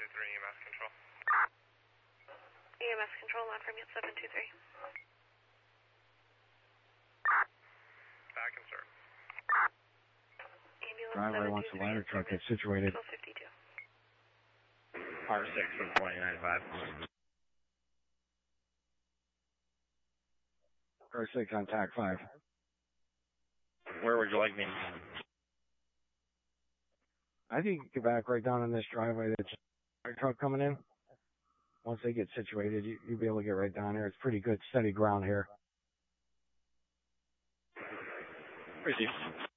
EMS control. EMS control, line from 723. Back and sir. Ambulance Driver wants a ladder truck that's situated. 1252. R6 from 29.5. R6 on TAC 5. Where would you like me? I think you can get back right down in this driveway. That's a truck coming in. Once they get situated, you'll be able to get right down there. It's pretty good, steady ground here. Where's he?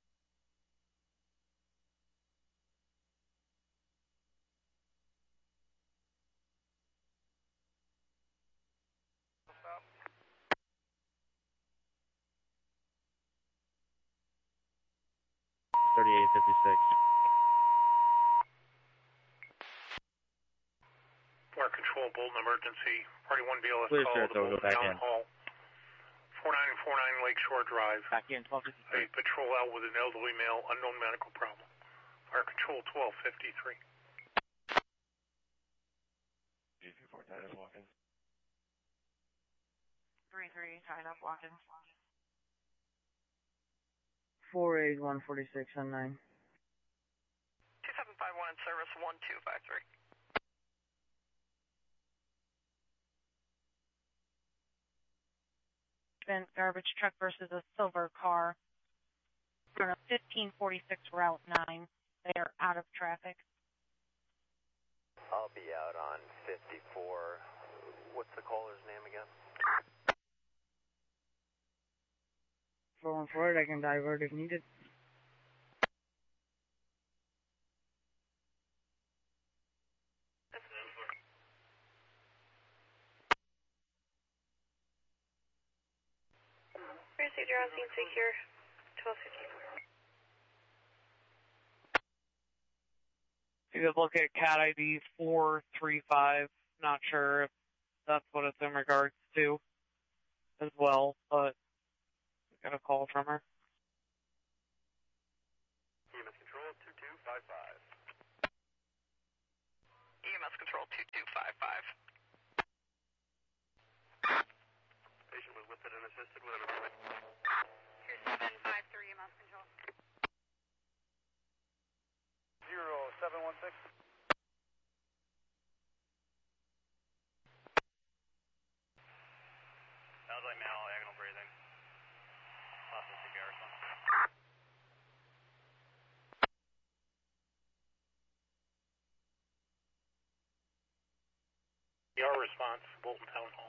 Fire control, Bolton emergency. Party 1 BLS Clear, call sir, to so we'll Bolton go back Town in. Hall. 4949 Lakeshore Drive. Back in 1253. A patrol out with an elderly male, unknown medical problem. Fire control 1253. GP4 tied up walking. 3-3 tied up walking. 4-8, 146 on 9. 2751 in service 1253. Been garbage truck versus a silver car. On a 1546 Route 9. They are out of traffic. I'll be out on 54. What's the caller's name again? Going forward, I can divert if needed. Procedure on scene secure, 1254. You could look at CAT ID 435. Not sure if that's what it's in regards to as well, but I got a call from her. EMS control 2255. EMS control 2255. Patient was lifted and assisted with an emergency. 2753 EMS control. 0716. Sounds like malleagonal breathing. Possibly Garrison. ER response, Bolton Town Hall.